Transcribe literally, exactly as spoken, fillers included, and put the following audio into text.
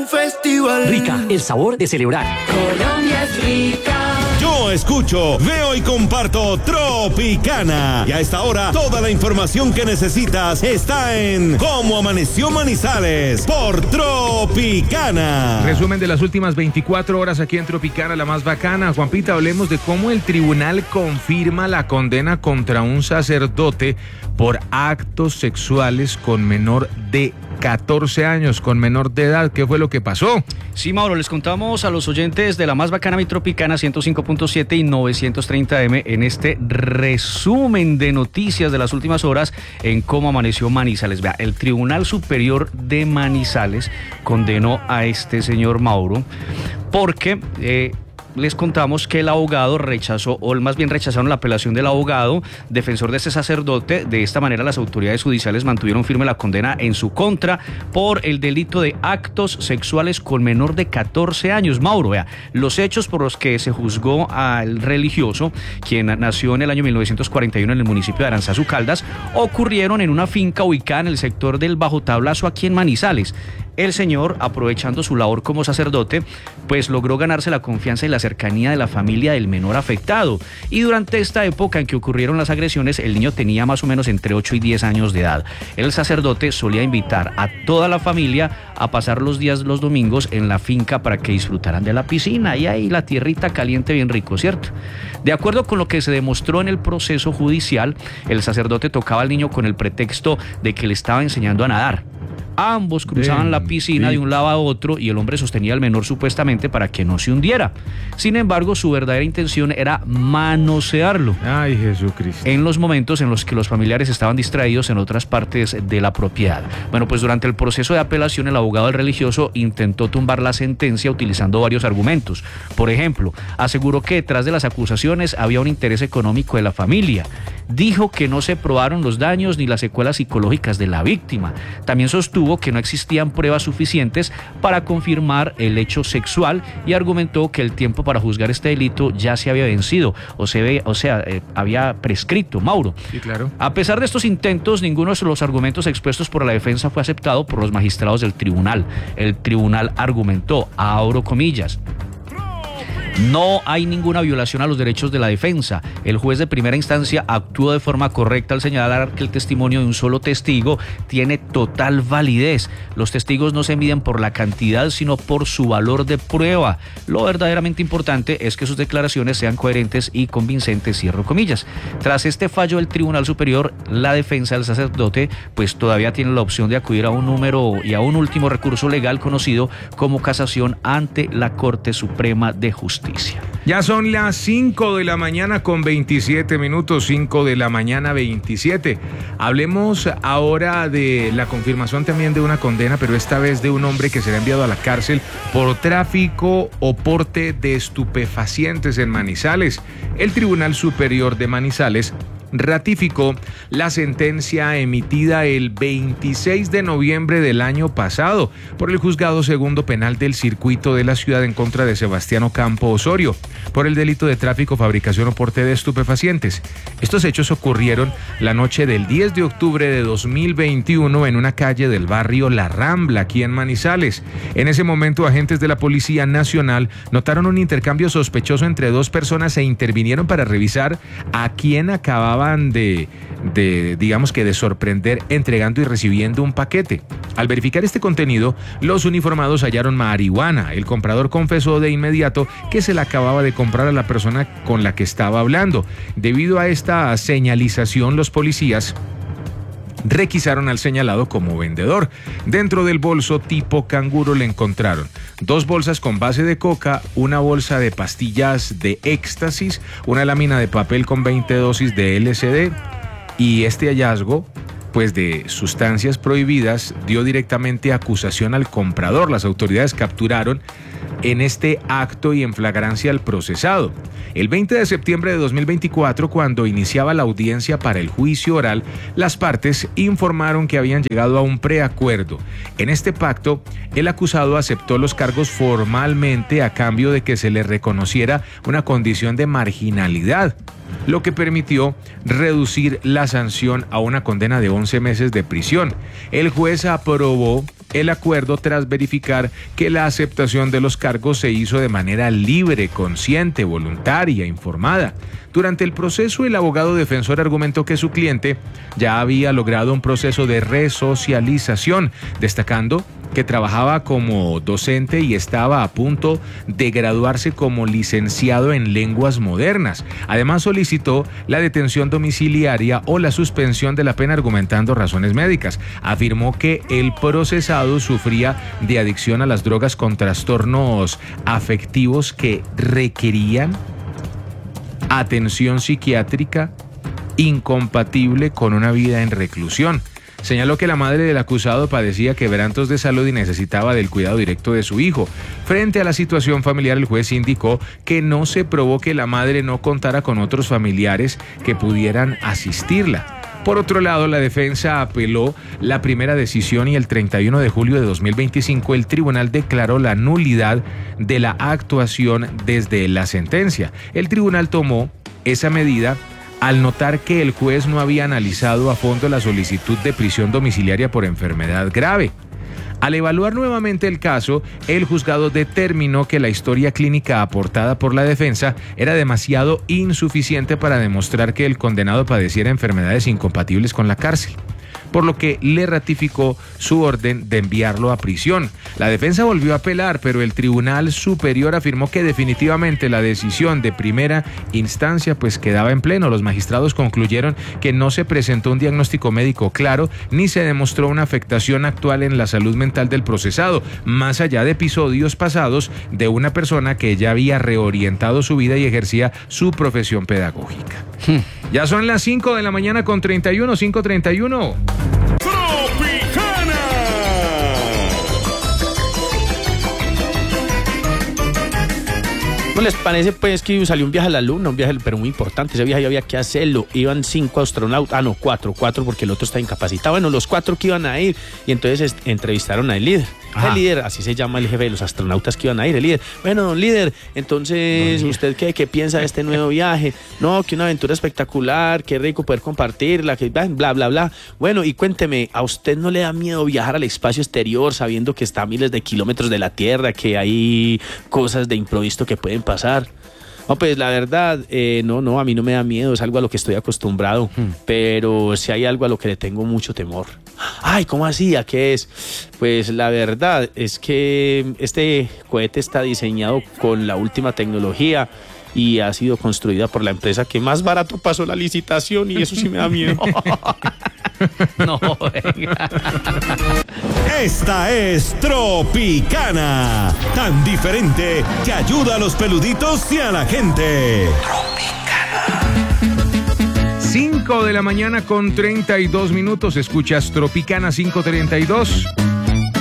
festival. Rica, el sabor de celebrar. Colombia es rica. Yo escucho, veo y comparto Tropicana. Y a esta hora, toda la información que necesitas está en Cómo Amaneció Manizales por Tropicana. Resumen de las últimas veinticuatro horas aquí en Tropicana, la más bacana. Juanpita, hablemos de cómo el tribunal confirma la condena contra un sacerdote por actos sexuales con menor de catorce años, con menor de edad. ¿Qué fue lo que pasó? Sí, Mauro, les contamos a los oyentes de la más bacana mi Tropicana ciento cinco punto siete y novecientos treinta eme en este resumen de noticias de las últimas horas en Cómo Amaneció Manizales. Vea, el Tribunal Superior de Manizales condenó a este señor Mauro porque... Eh, les contamos que el abogado rechazó, o más bien rechazaron la apelación del abogado defensor de ese sacerdote. De esta manera, las autoridades judiciales mantuvieron firme la condena en su contra por el delito de actos sexuales con menor de catorce años. Mauro, vea, los hechos por los que se juzgó al religioso, quien nació en el año mil novecientos cuarenta y uno en el municipio de Aranzazu, Caldas, ocurrieron en una finca ubicada en el sector del Bajo Tablazo, aquí en Manizales. El señor, aprovechando su labor como sacerdote, pues logró ganarse la confianza y la cercanía de la familia del menor afectado. Y durante esta época en que ocurrieron las agresiones, el niño tenía más o menos entre ocho y diez años de edad. El sacerdote solía invitar a toda la familia a pasar los días, los domingos, en la finca para que disfrutaran de la piscina y ahí la tierrita caliente bien rico, ¿cierto? De acuerdo con lo que se demostró en el proceso judicial, el sacerdote tocaba al niño con el pretexto de que le estaba enseñando a nadar. Ambos cruzaban Ven, la piscina de un lado a otro y el hombre sostenía al menor supuestamente para que no se hundiera. Sin embargo, su verdadera intención era manosearlo. Ay, Jesucristo. En los momentos en los que los familiares estaban distraídos en otras partes de la propiedad. Bueno, pues durante el proceso de apelación, el abogado del religioso intentó tumbar la sentencia utilizando varios argumentos. Por ejemplo, aseguró que detrás de las acusaciones había un interés económico de la familia. Dijo que no se probaron los daños ni las secuelas psicológicas de la víctima. También sostuvo que no existían pruebas suficientes para confirmar el hecho sexual y argumentó que el tiempo para juzgar este delito ya se había vencido, o, se ve, o sea, eh, había prescrito, Mauro. Sí, claro. A pesar de estos intentos, ninguno de los argumentos expuestos por la defensa fue aceptado por los magistrados del tribunal. El tribunal argumentó, abro comillas, no hay ninguna violación a los derechos de la defensa. El juez de primera instancia actuó de forma correcta al señalar que el testimonio de un solo testigo tiene total validez. Los testigos no se miden por la cantidad, sino por su valor de prueba. Lo verdaderamente importante es que sus declaraciones sean coherentes y convincentes, cierro comillas. Tras este fallo del Tribunal Superior, la defensa del sacerdote pues todavía tiene la opción de acudir a un número y a un último recurso legal conocido como casación ante la Corte Suprema de Justicia. Ya son las cinco de la mañana con veintisiete minutos, cinco de la mañana veintisiete. Hablemos ahora de la confirmación también de una condena, pero esta vez de un hombre que será enviado a la cárcel por tráfico o porte de estupefacientes en Manizales. El Tribunal Superior de Manizales ratificó la sentencia emitida el veintiséis de noviembre del año pasado por el Juzgado Segundo Penal del Circuito de la ciudad en contra de Sebastián Ocampo Osorio por el delito de tráfico, fabricación o porte de estupefacientes. Estos hechos ocurrieron la noche del diez de octubre de dos mil veintiuno en una calle del barrio La Rambla, aquí en Manizales. En ese momento, agentes de la Policía Nacional notaron un intercambio sospechoso entre dos personas e intervinieron para revisar a quién acababa De, de, digamos que de sorprender entregando y recibiendo un paquete. Al verificar este contenido, los uniformados hallaron marihuana. El comprador confesó de inmediato que se la acababa de comprar a la persona con la que estaba hablando. Debido a esta señalización, los policías requisaron al señalado como vendedor. Dentro del bolso tipo canguro le encontraron dos bolsas con base de coca, una bolsa de pastillas de éxtasis, una lámina de papel con veinte dosis de L S D, y este hallazgo pues de sustancias prohibidas dio directamente acusación al comprador. Las autoridades capturaron en este acto y en flagrancia al procesado. El veinte de septiembre de dos mil veinticuatro, cuando iniciaba la audiencia para el juicio oral, las partes informaron que habían llegado a un preacuerdo. En este pacto, el acusado aceptó los cargos formalmente a cambio de que se le reconociera una condición de marginalidad, lo que permitió reducir la sanción a una condena de once meses de prisión. El juez aprobó el acuerdo tras verificar que la aceptación de los cargos se hizo de manera libre, consciente, voluntaria, informada. Durante el proceso, el abogado defensor argumentó que su cliente ya había logrado un proceso de resocialización, destacando que trabajaba como docente y estaba a punto de graduarse como licenciado en lenguas modernas. Además, solicitó la detención domiciliaria o la suspensión de la pena argumentando razones médicas. Afirmó que el procesado sufría de adicción a las drogas con trastornos afectivos que requerían atención psiquiátrica incompatible con una vida en reclusión. Señaló que la madre del acusado padecía quebrantos de salud y necesitaba del cuidado directo de su hijo. Frente a la situación familiar, el juez indicó que no se probó que la madre no contara con otros familiares que pudieran asistirla. Por otro lado, la defensa apeló la primera decisión y el treinta y uno de julio de dos mil veinticinco el tribunal declaró la nulidad de la actuación desde la sentencia. El tribunal tomó esa medida al notar que el juez no había analizado a fondo la solicitud de prisión domiciliaria por enfermedad grave. Al evaluar nuevamente el caso, el juzgado determinó que la historia clínica aportada por la defensa era demasiado insuficiente para demostrar que el condenado padeciera enfermedades incompatibles con la cárcel, por lo que le ratificó su orden de enviarlo a prisión. La defensa volvió a apelar, pero el Tribunal Superior afirmó que definitivamente la decisión de primera instancia pues quedaba en pleno. Los magistrados concluyeron que no se presentó un diagnóstico médico claro ni se demostró una afectación actual en la salud mental del procesado, más allá de episodios pasados de una persona que ya había reorientado su vida y ejercía su profesión pedagógica. Hmm. Ya son las cinco de la mañana con treinta y uno, cinco treinta y uno. ¿Cómo les parece pues que salió un viaje a la luna, un viaje pero muy importante? Ese viaje había que hacerlo, iban cinco astronautas, ah no, cuatro, cuatro porque el otro está incapacitado. Bueno, los cuatro que iban a ir y entonces entrevistaron al líder. Ajá. El líder, así se llama el jefe de los astronautas que iban a ir, el líder. Bueno, don líder, entonces, don ¿usted qué, qué piensa de este nuevo viaje? No, que una aventura espectacular, qué rico poder compartirla, que bla, bla, bla. Bueno, y cuénteme, ¿a usted no le da miedo viajar al espacio exterior sabiendo que está a miles de kilómetros de la Tierra, que hay cosas de improviso que pueden pasar? No, pues la verdad, eh, no, no, a mí no me da miedo, es algo a lo que estoy acostumbrado, hmm. pero si hay algo a lo que le tengo mucho temor. Ay, ¿cómo así? ¿A qué es? Pues la verdad es que este cohete está diseñado con la última tecnología y ha sido construida por la empresa que más barato pasó la licitación y eso sí me da miedo. No, venga. Esta es Tropicana, tan diferente que ayuda a los peluditos y a la gente. Tropicana. cinco de la mañana con treinta y dos minutos, escuchas Tropicana cinco treinta y dos.